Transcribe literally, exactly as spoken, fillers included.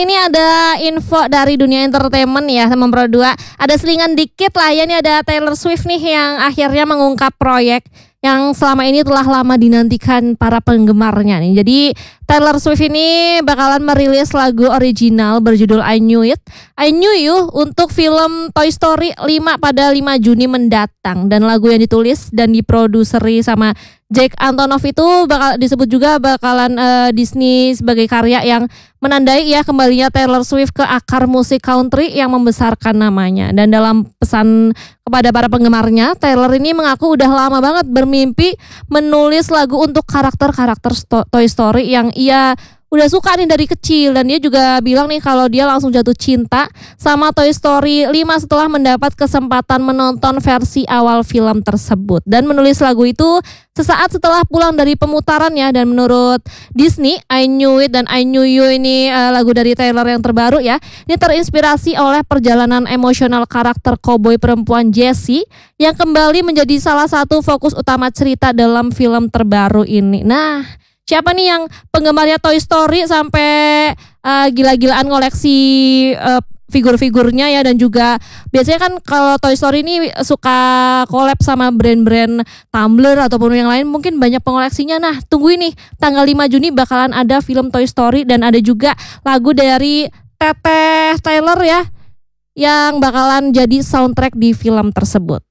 ini ada info dari dunia entertainment ya, nomor dua. Ada selingan dikit lah ya, ini ada Taylor Swift nih yang akhirnya mengungkap proyek yang selama ini telah lama dinantikan para penggemarnya nih. Jadi Taylor Swift ini bakalan merilis lagu original berjudul I Knew It, I Knew You untuk film Toy Story lima pada lima Juni mendatang. Dan lagu yang ditulis dan diproduseri sama Jack Antonoff itu bakal disebut juga bakalan uh, Disney sebagai karya yang menandai ya kembalinya Taylor Swift ke akar musik country yang membesarkan namanya. Dan dalam pesan kepada para penggemarnya, Taylor ini mengaku udah lama banget bermimpi menulis lagu untuk karakter-karakter sto- Toy Story yang ia udah suka nih dari kecil. Dan dia juga bilang nih kalau dia langsung jatuh cinta sama Toy Story lima setelah mendapat kesempatan menonton versi awal film tersebut. Dan menulis lagu itu sesaat setelah pulang dari pemutarannya. Dan menurut Disney, I Knew It dan I Knew You ini uh, lagu dari Taylor yang terbaru ya, ini terinspirasi oleh perjalanan emosional karakter koboi perempuan Jessie yang kembali menjadi salah satu fokus utama cerita dalam film terbaru ini. Nah, siapa nih yang penggemarnya Toy Story sampai uh, gila-gilaan ngoleksi uh, figur-figurnya ya. Dan juga biasanya kan kalau Toy Story ini suka collab sama brand-brand tumbler ataupun yang lain, mungkin banyak pengoleksinya. Nah, tunggu ini tanggal lima Juni bakalan ada film Toy Story dan ada juga lagu dari Teteh Taylor ya yang bakalan jadi soundtrack di film tersebut.